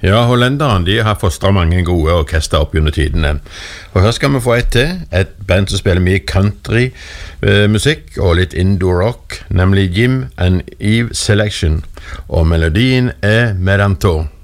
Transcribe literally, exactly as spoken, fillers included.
Ja, hollenderne, de har fostret mange gode orkester opp under tidene. Og her skal vi få et til, et band som spiller mye country-musikk og litt indo-rock, nemlig Jim and Eve Selection, og melodien er Meranto.